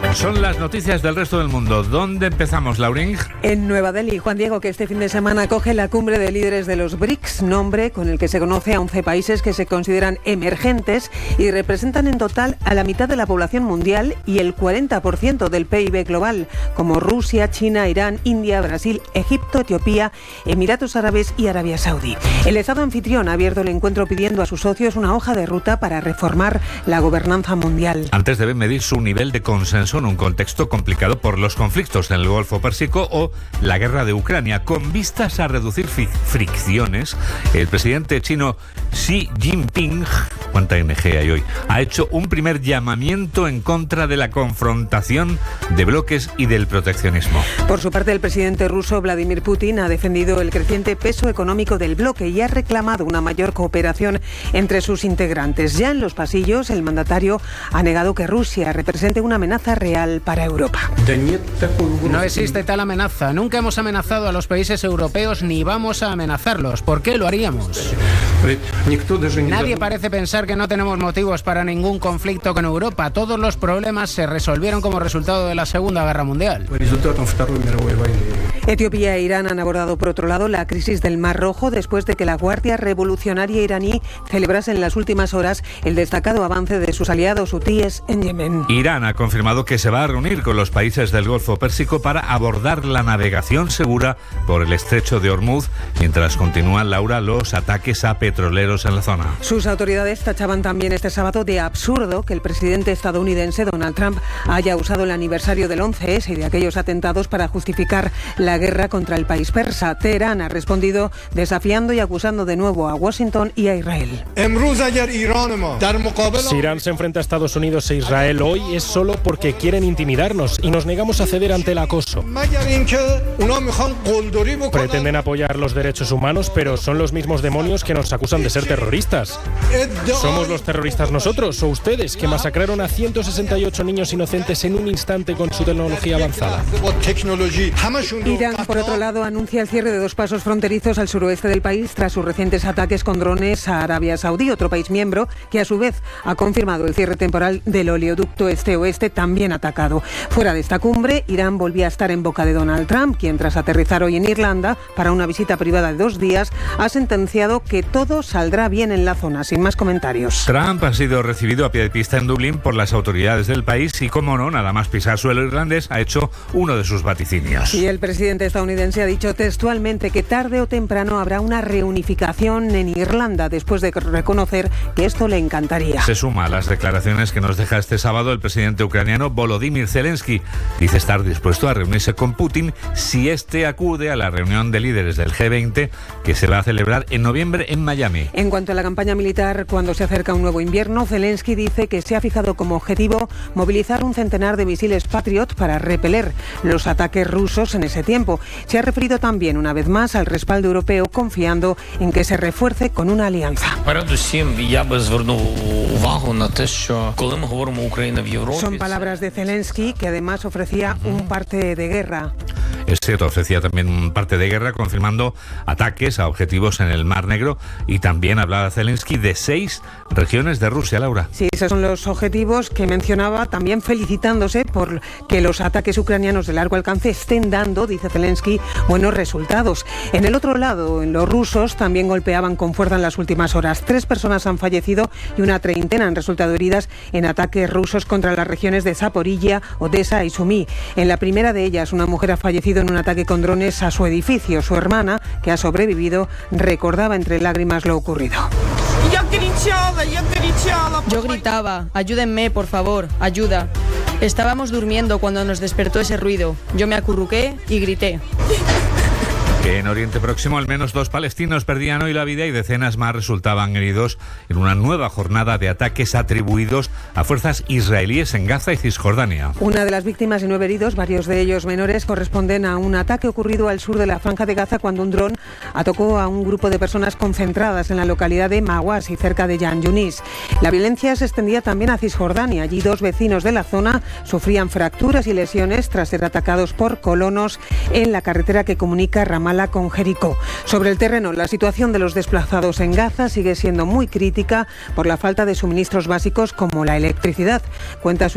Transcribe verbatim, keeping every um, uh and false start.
Son las noticias del resto del mundo. ¿Dónde empezamos, Laurín? En Nueva Delhi, Juan Diego, que este fin de semana acoge la cumbre de líderes de los BRICS, nombre con el que se conoce a once países que se consideran emergentes y representan en total a la mitad de la población mundial y el cuarenta por ciento del P I B global, como Rusia, China, Irán, India, Brasil, Egipto, Etiopía, Emiratos Árabes y Arabia Saudí. El Estado anfitrión ha abierto el encuentro pidiendo a sus socios una hoja de ruta para reformar la gobernanza mundial. Antes deben medir su nivel de consenso en un contexto complicado por los conflictos en el Golfo Pérsico o la guerra de Ucrania. Con vistas a reducir fricciones, el presidente chino Xi Jinping, ¿cuánta N G hay hoy?, ha hecho un primer llamamiento en contra de la confrontación de bloques y del proteccionismo. Por su parte, el presidente ruso Vladimir Putin ha defendido el creciente peso económico del bloque y ha reclamado una mayor cooperación entre sus integrantes. Ya en los pasillos, el mandatario ha negado que Rusia represente una amenaza real para Europa. No existe tal amenaza. Nunca hemos amenazado a los países europeos ni vamos a amenazarlos. ¿Por qué lo haríamos? Nadie parece pensar que no tenemos motivos para ningún conflicto con Europa. Todos los problemas se resolvieron como resultado de la Segunda Guerra Mundial. Etiopía e Irán han abordado, por otro lado, la crisis del Mar Rojo después de que la Guardia Revolucionaria iraní celebrase en las últimas horas el destacado avance de sus aliados hutíes en Yemen. Irán ha confirmado que se va a reunir con los países del Golfo Pérsico para abordar la navegación segura por el estrecho de Hormuz, mientras continúan, Laura, los ataques a petroleros en la zona. Sus autoridades tachaban también este sábado de absurdo que el presidente estadounidense Donald Trump haya usado el aniversario del once ese y de aquellos atentados para justificar la guerra contra el país persa. Teherán ha respondido desafiando y acusando de nuevo a Washington y a Israel. Si Irán se enfrenta a Estados Unidos e Israel hoy es solo porque quieren intimidarnos y nos negamos a ceder ante el acoso. Pretenden apoyar los derechos humanos, pero son los mismos demonios que nos acusan de ser terroristas. ¿Somos los terroristas nosotros o ustedes, que masacraron a ciento sesenta y ocho niños inocentes en un instante con su tecnología avanzada? Irán, por otro lado, anuncia el cierre de dos pasos fronterizos al suroeste del país tras sus recientes ataques con drones a Arabia Saudí, otro país miembro que a su vez ha confirmado el cierre temporal del oleoducto este-oeste, también atacado. Fuera de esta cumbre, Irán volvía a estar en boca de Donald Trump, quien tras aterrizar hoy en Irlanda para una visita privada de dos días, ha sentenciado que todo saldrá bien en la zona, sin más comentarios. Trump ha sido recibido a pie de pista en Dublín por las autoridades del país y, como no, nada más pisar suelo irlandés, ha hecho uno de sus vaticinios. Y el presidente estadounidense ha dicho textualmente que tarde o temprano habrá una reunificación en Irlanda, después de reconocer que esto le encantaría. Se suma a las declaraciones que nos deja este sábado el presidente ucraniano Volodymyr Zelensky. Dice estar dispuesto a reunirse con Putin si este acude a la reunión de líderes del G veinte que se va a celebrar en noviembre en Miami. En cuanto a la campaña militar, cuando se acerca un nuevo invierno, Zelensky dice que se ha fijado como objetivo movilizar un centenar de misiles Patriot para repeler los ataques rusos en ese tiempo. Se ha referido también una vez más al respaldo europeo, confiando en que se refuerce con una alianza. Son palabras de Zelensky, que además ofrecía un parte de guerra. Es cierto, ofrecía también un parte de guerra, confirmando ataques a objetivos en el Mar Negro, y también hablaba Zelensky de seis regiones de Rusia, Laura. Sí, esos son los objetivos que mencionaba, también felicitándose por que los ataques ucranianos de largo alcance estén dando, dice Zelensky, buenos resultados. En el otro lado, en los rusos, también golpeaban con fuerza en las últimas horas. Tres personas han fallecido y una treintena han resultado heridas en ataques rusos contra las regiones de Zaporilla, Odessa y Sumi. En la primera de ellas, una mujer ha fallecido en un ataque con drones a su edificio. Su hermana, que ha sobrevivido, recordaba entre lágrimas lo ocurrido. Yo gritaba, ayúdenme, por favor, ayuda. Estábamos durmiendo cuando nos despertó ese ruido. Yo me acurruqué y grité. En Oriente Próximo, al menos dos palestinos perdían hoy la vida y decenas más resultaban heridos en una nueva jornada de ataques atribuidos a fuerzas israelíes en Gaza y Cisjordania. Una de las víctimas y nueve heridos, varios de ellos menores, corresponden a un ataque ocurrido al sur de la Franja de Gaza cuando un dron atacó a un grupo de personas concentradas en la localidad de Mawasi, cerca de Yan Yunis. La violencia se extendía también a Cisjordania. Allí dos vecinos de la zona sufrían fracturas y lesiones tras ser atacados por colonos en la carretera que comunica Ramallah con Jericó. Sobre el terreno, la situación de los desplazados en Gaza sigue siendo muy crítica por la falta de suministros básicos como la electricidad. Cuenta su